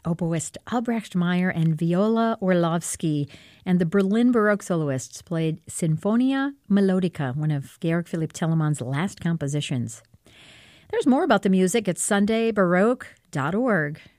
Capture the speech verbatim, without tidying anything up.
oboist Albrecht Meyer and Viola Orlovsky, and the Berlin Baroque soloists played Sinfonia Melodica, one of Georg Philipp Telemann's last compositions. There's more about the music at Sunday Baroque dot org.